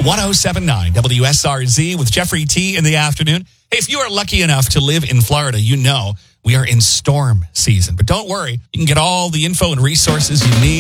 1079 WSRZ with Jeffrey T in the afternoon. Hey, if you are lucky enough to live in Florida, you know we are in storm season. But don't worry, you can get all the info and resources you need